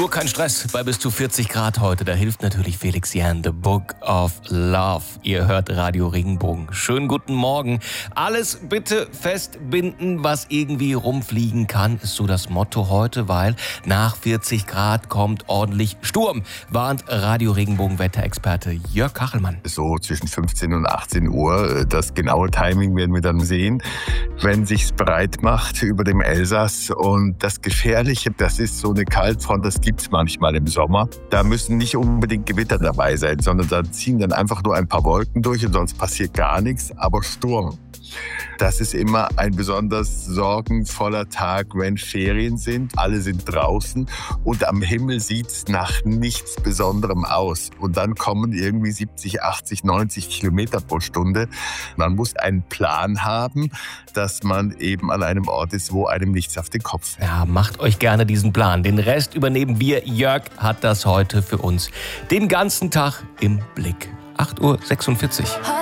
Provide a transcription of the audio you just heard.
Nur kein Stress bei bis zu 40 Grad heute. Da hilft natürlich Felix Jähn, The Book of Love. Ihr hört Radio Regenbogen. Schönen guten Morgen. Alles bitte festbinden, was irgendwie rumfliegen kann, ist so das Motto heute, weil nach 40 Grad kommt ordentlich Sturm, warnt Radio Regenbogen Wetterexperte Jörg Kachelmann. So zwischen 15 und 18 Uhr. Das genaue Timing werden wir dann sehen, wenn sich's breit macht über dem Elsass. Und das Gefährliche, das ist so eine Kaltfront, das gibt's manchmal im Sommer. Da müssen nicht unbedingt Gewitter dabei sein, sondern da ziehen dann einfach nur ein paar Wolken durch und sonst passiert gar nichts, aber Sturm. Das ist immer ein besonders sorgenvoller Tag, wenn Ferien sind. Alle sind draußen und am Himmel sieht's nach nichts Besonderem aus. Und dann kommen irgendwie 70, 80, 90 Kilometer pro Stunde. Man muss einen Plan haben, dass man eben an einem Ort ist, wo einem nichts auf den Kopf fällt. Ja, macht euch gerne diesen Plan. Den Rest übernehmen wir. Jörg hat das heute für uns den ganzen Tag im Blick. 8:46 Uhr.